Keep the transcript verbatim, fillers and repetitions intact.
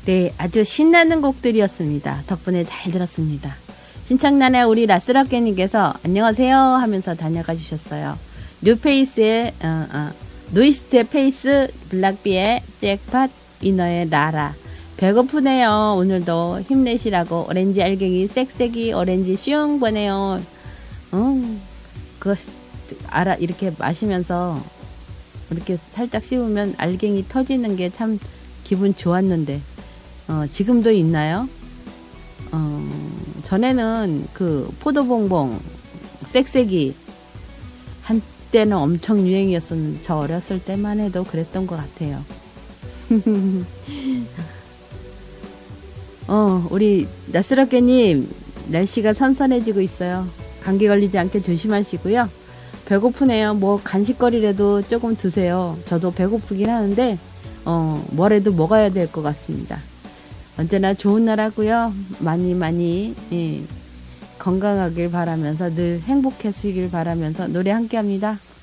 네, 아주 신나는 곡들이었습니다. 덕분에 잘 들었습니다. 신청란에 우리 라스라케님께서 안녕하세요 하면서 다녀가 주셨어요. 뉴페이스의 어, 어, 노이스트의 페이스, 블락비의 잭팟, 이너의 라라. 배고프네요. 오늘도 힘내시라고. 오렌지 알갱이 쌕쌕이 오렌지 슝 보내요. 음, 그거 알아. 이렇게 마시면서 이렇게 살짝 씹으면 알갱이 터지는 게 참 기분 좋았는데 어, 지금도 있나요? 어, 전에는 그 포도봉봉 쌕쌕이 한때는 엄청 유행이었었는데 저 어렸을 때만 해도 그랬던 것 같아요. 어, 우리 나스럽게님 날씨가 선선해지고 있어요. 감기 걸리지 않게 조심하시고요. 배고프네요. 뭐 간식거리라도 조금 드세요. 저도 배고프긴 하는데 어, 뭐라도 먹어야 될 것 같습니다. 언제나 좋은 날 하고요. 많이 많이 예, 건강하길 바라면서 늘 행복하시길 바라면서 노래 함께 합니다.